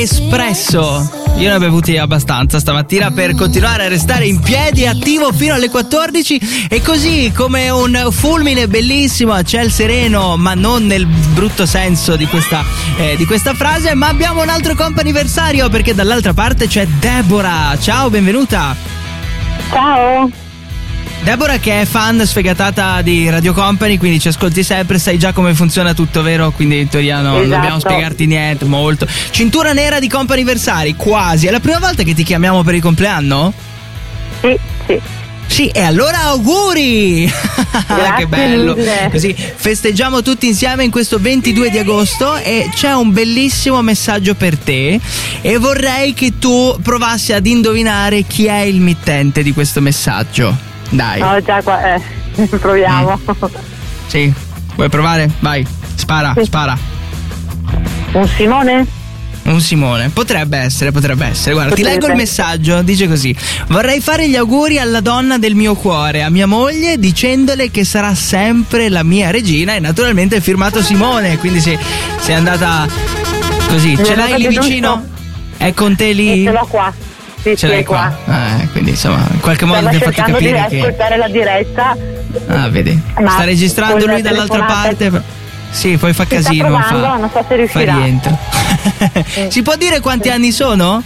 Espresso. Io ne ho bevuti abbastanza stamattina per continuare a restare in piedi attivo fino alle 14 e così come un fulmine bellissimo a ciel sereno, ma non nel brutto senso di questa frase, ma abbiamo un altro comp'anniversario perché dall'altra parte c'è Deborah. Ciao, benvenuta. Ciao. Deborah che è fan sfegatata di Radio Company, quindi ci ascolti sempre, sai già come funziona tutto, vero? Quindi in teoria non dobbiamo spiegarti niente, molto. Cintura nera di comp'anniversari, quasi. È la prima volta che ti chiamiamo per il compleanno? Sì. Sì, e allora auguri! Che bello! Mille. Così festeggiamo tutti insieme in questo 22 di agosto e c'è un bellissimo messaggio per te e vorrei che tu provassi ad indovinare chi è il mittente di questo messaggio. Dai. No, già qua, proviamo. Sì, vuoi provare? Vai, spara. Un Simone? Un Simone, potrebbe essere. Guarda, ti leggo il messaggio, dice così: vorrei fare gli auguri alla donna del mio cuore, a mia moglie, dicendole che sarà sempre la mia regina. E naturalmente è firmato Simone, quindi sei andata così. Ce l'hai lì vicino? È con te lì? Ce l'ho qua. Sì, ce l'hai qua. Quindi insomma in qualche modo ti ha fatto capire di ascoltare la diretta. Vedi, sta registrando lui dall'altra parte. Sì, poi fa casino, non so se riuscirà. Fa rientro. Si può dire quanti anni sono?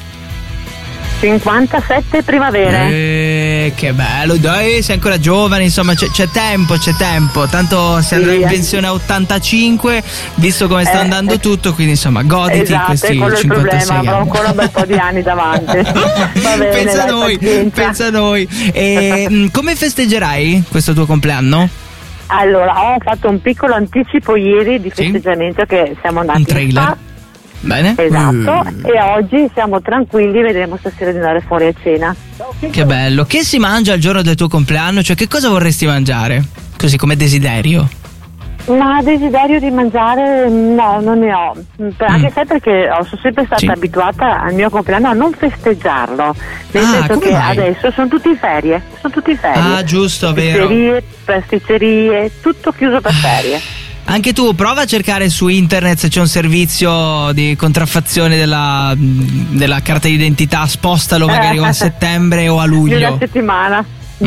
57 primavere. Che bello, dai, sei ancora giovane, insomma c'è tempo. Tanto se andrai in pensione a 85, visto come sta andando tutto, quindi insomma goditi questi 56 anni. Avrò ancora un bel po' di anni davanti. Va bene, pensa noi. E come festeggerai questo tuo compleanno? Allora, ho fatto un piccolo anticipo ieri di festeggiamento che siamo andati un trailer. Bene. Esatto, e oggi siamo tranquilli, vedremo stasera di andare fuori a cena. Che bello. Che si mangia il giorno del tuo compleanno? Cioè, che cosa vorresti mangiare? Così come desiderio. Ma desiderio di mangiare no, non ne ho. Anche sai perché sono sempre stata abituata al mio compleanno a non festeggiarlo. Nel senso che adesso sono tutti in ferie. Ah, giusto, vero. Pasticcerie, tutto chiuso per ferie. Anche tu prova a cercare su internet se c'è un servizio di contraffazione della carta d'identità, spostalo magari a settembre o a luglio. Di una settimana.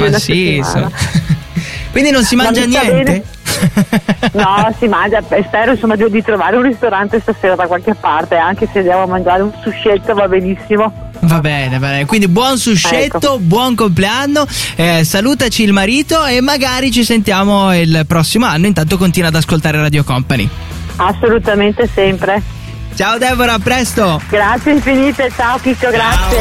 Quindi non si mangia niente? No, si mangia, spero insomma di trovare un ristorante stasera da qualche parte, anche se andiamo a mangiare un suscetto va benissimo. Va bene, quindi buon suscetto, buon compleanno, salutaci il marito e magari ci sentiamo il prossimo anno. Intanto continua ad ascoltare Radio Company. Assolutamente, sempre. Ciao Deborah, a presto. Grazie infinite, ciao Chiccio, grazie.